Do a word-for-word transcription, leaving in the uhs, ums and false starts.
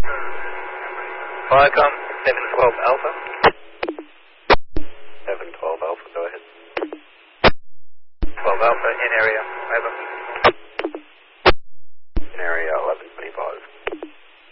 Viacom, seven twelve Alpha. seven twelve Alpha, go ahead. twelve Alpha, in area, over.